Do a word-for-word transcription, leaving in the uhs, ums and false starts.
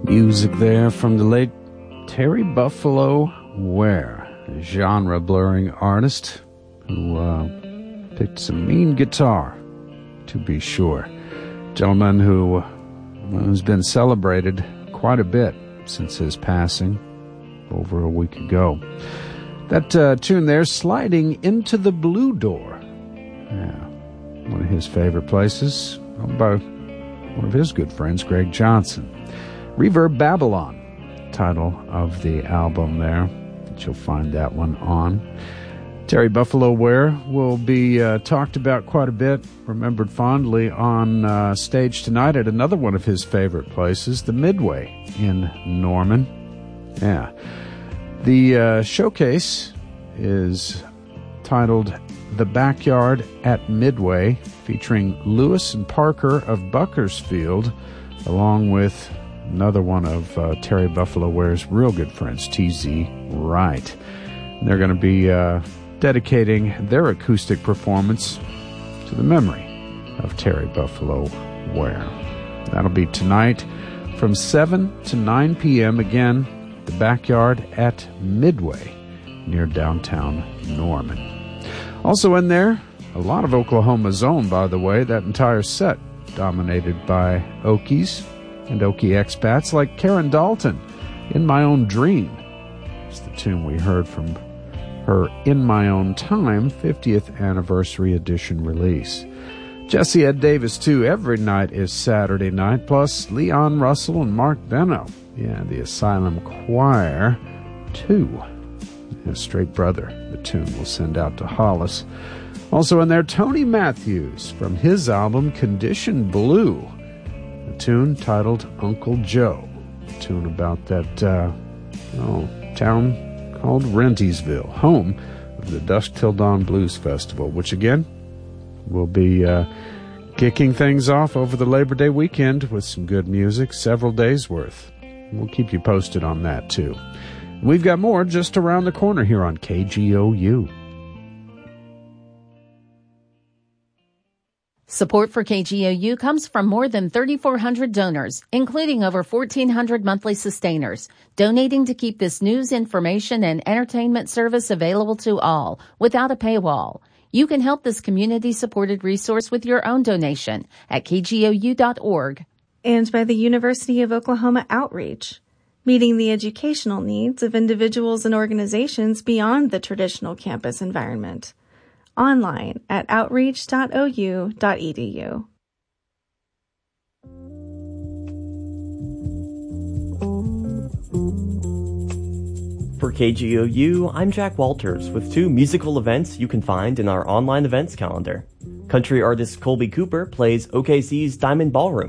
Music there from the late Terry Buffalo Ware, a genre-blurring artist who uh, picked some mean guitar, to be sure. Gentleman who well, has been celebrated quite a bit since his passing over a week ago. That uh, tune there, Sliding Into the Blue Door. Yeah, one of his favorite places, owned by one of his good friends, Greg Johnson. Reverb Babylon, title of the album there. You'll find that one on. Terry Buffalo Ware will be uh, talked about quite a bit, remembered fondly on uh, stage tonight at another one of his favorite places, the Midway in Norman. Yeah. The uh, showcase is titled The Backyard at Midway, featuring Lewis and Parker of Buckersfield, along with another one of uh, Terry Buffalo Ware's real good friends, T Z Wright. They're going to be uh, dedicating their acoustic performance to the memory of Terry Buffalo Ware. That'll be tonight from seven to nine p.m. Again, the Backyard at Midway near downtown Norman. Also in there, a lot of Oklahoma's own, by the way, that entire set dominated by Okies and Okie expats like Karen Dalton, In My Own Dream. It's the tune we heard from her In My Own Time fiftieth anniversary edition release. Jesse Ed Davis, too, every night is Saturday night, plus Leon Russell and Mark Benno. Yeah, the Asylum Choir, too. His straight brother, the tune we'll send out to Hollis. Also in there, Tony Matthews from his album Condition Blue. A tune titled Uncle Joe. A tune about that uh, oh, town called Rentisville, home of the Dusk Till Dawn Blues Festival, which again will be uh, kicking things off over the Labor Day weekend with some good music, several days worth. We'll keep you posted on that too. We've got more just around the corner here on K G O U. Support for K G O U comes from more than thirty-four hundred donors, including over fourteen hundred monthly sustainers, donating to keep this news, information, and entertainment service available to all without a paywall. You can help this community-supported resource with your own donation at k g o u dot org. And by the University of Oklahoma Outreach, meeting the educational needs of individuals and organizations beyond the traditional campus environment. Online at outreach dot o u dot e d u. For K G O U, I'm Jack Walters with two musical events you can find in our online events calendar. Country artist Colby Cooper plays O K C's Diamond Ballroom